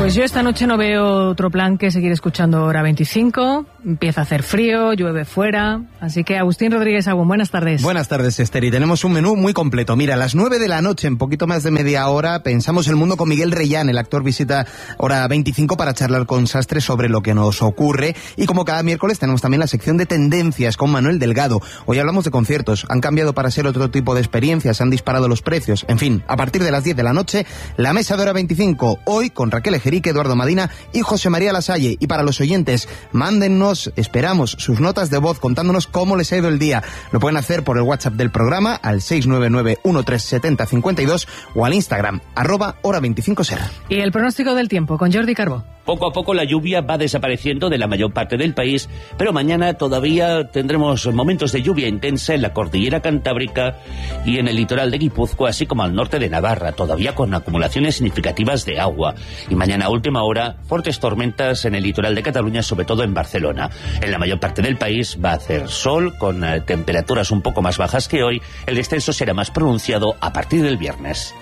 Pues yo esta noche no veo otro plan que seguir escuchando Hora 25. Empieza a hacer frío, llueve fuera. Así que Agustín Rodríguez Agún, buenas tardes. Buenas tardes, Esther. Y tenemos un menú muy completo. Mira, a las 9 de la noche, en poquito más de media hora, Pensamos el Mundo con Miguel Reyán. El actor visita Hora 25 para charlar con Sastre sobre lo que nos ocurre. Y como cada miércoles tenemos también la sección de tendencias con Manuel Delgado. Hoy hablamos de conciertos. Han cambiado para ser otro tipo de experiencias, han disparado los precios. En fin, a partir de las 10 de la noche, la mesa de Hora 25. Hoy con Raquel Ejerique, Eduardo Madina y José María Lasalle. Y para los oyentes, mándennos, esperamos sus notas de voz contándonos cómo les ha ido el día. Lo pueden hacer por el WhatsApp del programa al 699-1370-52 o al Instagram, @hora25ser. Y el pronóstico del tiempo con Jordi Carbó. Poco a poco la lluvia va desapareciendo de la mayor parte del país, pero mañana todavía tendremos momentos de lluvia intensa en la cordillera cantábrica y en el litoral de Guipúzcoa, así como al norte de Navarra, todavía con acumulaciones significativas de agua. Y mañana a última hora, fuertes tormentas en el litoral de Cataluña, sobre todo en Barcelona. En la mayor parte del país va a hacer sol, con temperaturas un poco más bajas que hoy. El descenso será más pronunciado a partir del viernes.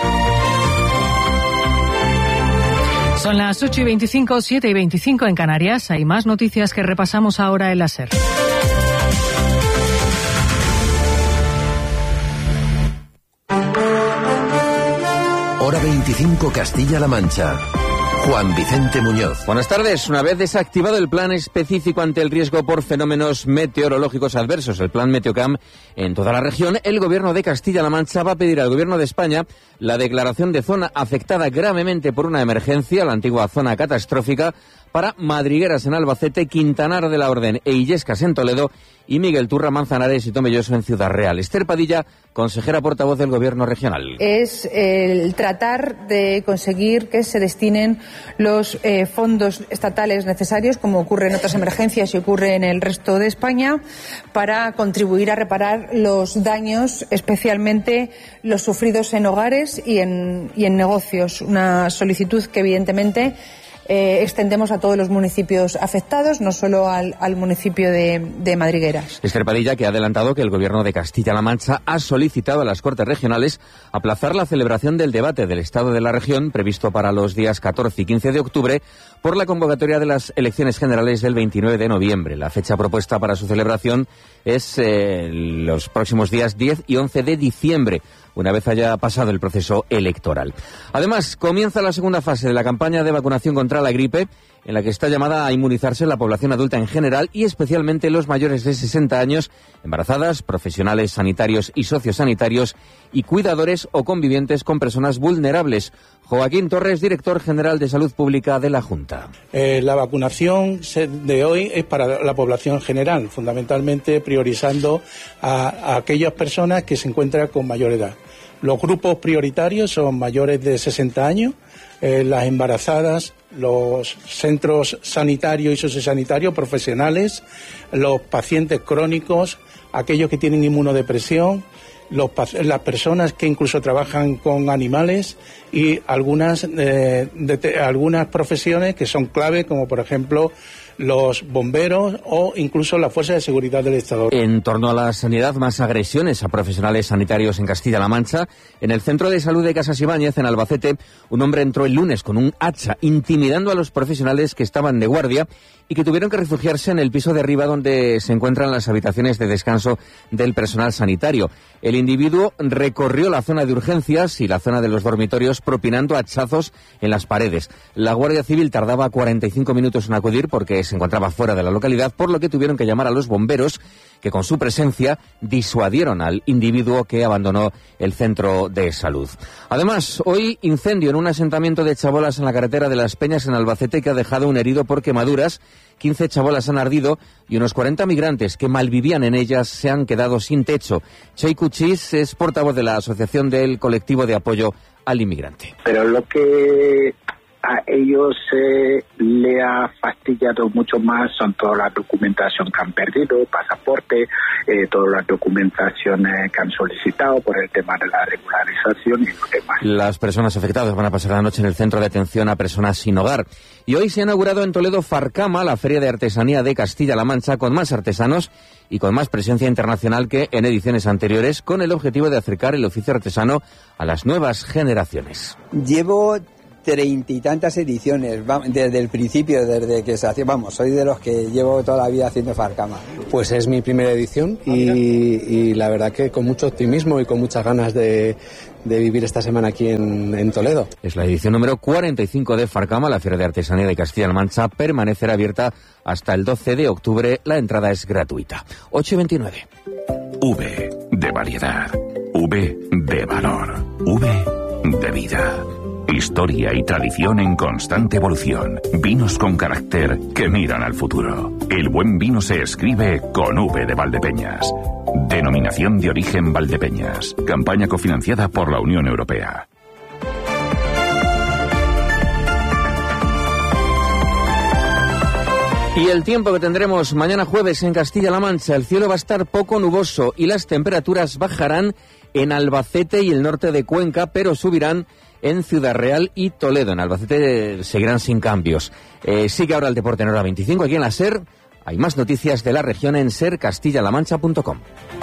Son las 8:25, 7:25 en Canarias. Hay más noticias que repasamos ahora en la SER. Hora 25 Castilla-La Mancha. Juan Vicente Muñoz. Buenas tardes. Una vez desactivado el plan específico ante el riesgo por fenómenos meteorológicos adversos, el plan Meteocam, en toda la región, el Gobierno de Castilla-La Mancha va a pedir al Gobierno de España la declaración de zona afectada gravemente por una emergencia, la antigua zona catastrófica, para Madrigueras en Albacete, Quintanar de la Orden e Illescas en Toledo y Miguel Turra, Manzanares y Tomelloso en Ciudad Real. Esther Padilla, consejera portavoz del Gobierno regional. Es el tratar de conseguir que se destinen los fondos estatales necesarios, como ocurre en otras emergencias y ocurre en el resto de España, para contribuir a reparar los daños, especialmente los sufridos en hogares y en negocios. Una solicitud que evidentemente extendemos a todos los municipios afectados, no solo al municipio de Madrigueras. Esther Padilla, que ha adelantado que el Gobierno de Castilla-La Mancha ha solicitado a las Cortes Regionales aplazar la celebración del debate del Estado de la Región, previsto para los días 14 y 15 de octubre, por la convocatoria de las elecciones generales del 29 de noviembre. La fecha propuesta para su celebración es los próximos días 10 y 11 de diciembre, una vez haya pasado el proceso electoral. Además, comienza la segunda fase de la campaña de vacunación contra la gripe, en la que está llamada a inmunizarse la población adulta en general y especialmente los mayores de 60 años, embarazadas, profesionales sanitarios y sociosanitarios y cuidadores o convivientes con personas vulnerables. Joaquín Torres, director general de Salud Pública de la Junta. La vacunación de hoy es para la población general, fundamentalmente priorizando a aquellas personas que se encuentran con mayor edad. Los grupos prioritarios son mayores de 60 años, las embarazadas, los centros sanitarios y sociosanitarios profesionales, los pacientes crónicos, aquellos que tienen inmunodepresión, las personas que incluso trabajan con animales y algunas profesiones que son clave, como por ejemplo los bomberos o incluso la Fuerza de Seguridad del Estado. En torno a la sanidad, más agresiones a profesionales sanitarios en Castilla-La Mancha. En el Centro de Salud de Casas Ibáñez, en Albacete, un hombre entró el lunes con un hacha, intimidando a los profesionales que estaban de guardia y que tuvieron que refugiarse en el piso de arriba donde se encuentran las habitaciones de descanso del personal sanitario. El individuo recorrió la zona de urgencias y la zona de los dormitorios propinando hachazos en las paredes. La Guardia Civil tardaba 45 minutos en acudir porque se encontraba fuera de la localidad, por lo que tuvieron que llamar a los bomberos, que con su presencia disuadieron al individuo que abandonó el centro de salud. Además, hoy incendio en un asentamiento de chabolas en la carretera de Las Peñas en Albacete que ha dejado un herido por quemaduras. 15 chabolas han ardido y unos 40 migrantes que malvivían en ellas se han quedado sin techo. Chey Cuchis es portavoz de la Asociación del Colectivo de Apoyo al Inmigrante. Pero lo que a ellos le ha fastidiado mucho más son toda la documentación que han perdido, pasaporte, todas las documentaciones que han solicitado por el tema de la regularización y lo demás. Las personas afectadas van a pasar la noche en el Centro de Atención a Personas Sin Hogar. Y hoy se ha inaugurado en Toledo Farcama, la Feria de Artesanía de Castilla-La Mancha, con más artesanos y con más presencia internacional que en ediciones anteriores, con el objetivo de acercar el oficio artesano a las nuevas generaciones. Llevo 30 y tantas ediciones, desde el principio, desde que se hacía, soy de los que llevo toda la vida haciendo Farcama. Pues es mi primera edición y la verdad que con mucho optimismo y con muchas ganas de vivir esta semana aquí en Toledo. Es la edición número 45 de Farcama, la Feria de Artesanía de Castilla-La Mancha. Permanecerá abierta hasta el 12 de octubre. La entrada es gratuita. 8:29. V de variedad. V de valor. V de vida. Historia y tradición en constante evolución. Vinos con carácter que miran al futuro. El buen vino se escribe con V de Valdepeñas. Denominación de origen Valdepeñas. Campaña cofinanciada por la Unión Europea. Y el tiempo que tendremos mañana jueves en Castilla-La Mancha, el cielo va a estar poco nuboso y las temperaturas bajarán en Albacete y el norte de Cuenca, pero subirán en Ciudad Real y Toledo. En Albacete seguirán sin cambios. Sigue ahora el deporte en Hora 25 aquí en la SER. Hay más noticias de la región en sercastillalamancha.com.